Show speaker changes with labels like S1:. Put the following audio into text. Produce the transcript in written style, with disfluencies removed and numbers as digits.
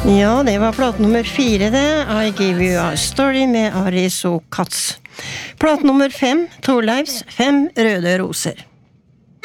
S1: Ja, det var plate nummer 4 det, I Give You A Story med Aris og Katz. Plate nummer 5, Torleifs 5 røde roser.